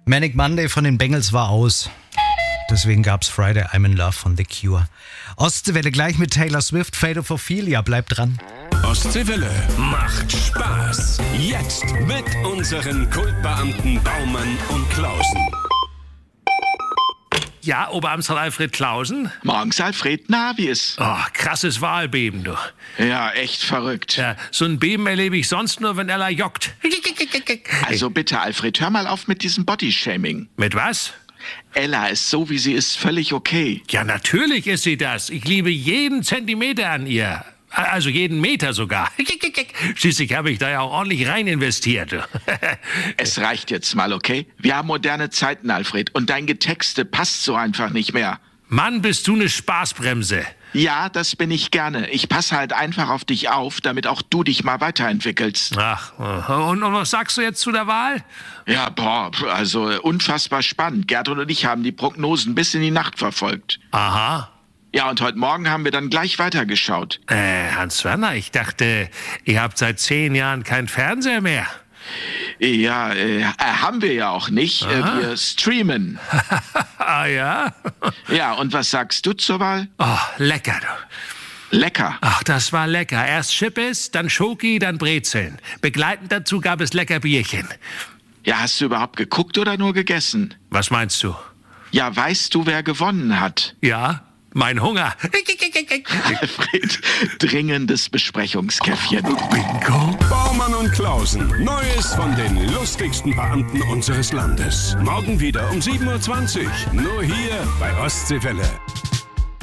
Manic Monday von den Bengals war aus. Deswegen gab's Friday I'm in Love von The Cure. Ostseewelle gleich mit Taylor Swift, Fate of Ophelia, bleibt dran. Ostseewelle macht Spaß. Jetzt mit unseren Kultbeamten Baumann und Klausen. Ja, Oberamtsrat Alfred Klausen. Morgens, Alfred. Na, wie ist? Oh, krasses Wahlbeben, du. Ja, echt verrückt. Ja, so ein Beben erlebe ich sonst nur, wenn Ella joggt. Also bitte, Alfred, hör mal auf mit diesem Bodyshaming. Mit was? Ella ist so, wie sie ist, völlig okay. Ja, natürlich ist sie das. Ich liebe jeden Zentimeter an ihr. Also jeden Meter sogar. Schließlich habe ich da ja auch ordentlich rein investiert. Es reicht jetzt mal, okay? Wir haben moderne Zeiten, Alfred. Und dein Getexte passt so einfach nicht mehr. Mann, bist du eine Spaßbremse. Ja, das bin ich gerne. Ich passe halt einfach auf dich auf, damit auch du dich mal weiterentwickelst. Ach, und was sagst du jetzt zu der Wahl? Ja, also unfassbar spannend. Gertrud und ich haben die Prognosen bis in die Nacht verfolgt. Aha. Ja, und heute Morgen haben wir dann gleich weitergeschaut. Hans-Werner, ich dachte, ihr habt seit 10 Jahren keinen Fernseher mehr. Ja, haben wir ja auch nicht. Wir streamen. Ah ja? Ja, und was sagst du zur Wahl? Oh, lecker, du. Lecker. Ach, das war lecker. Erst Chippes, dann Schoki, dann Brezeln. Begleitend dazu gab es lecker Bierchen. Ja, hast du überhaupt geguckt oder nur gegessen? Was meinst du? Ja, weißt du, wer gewonnen hat? Ja, mein Hunger. Alfred, dringendes Besprechungskäffchen. Bingo. Baumann und Klausen. Neues von den lustigsten Beamten unseres Landes. Morgen wieder um 7:20 Uhr. Nur hier bei Ostseewelle.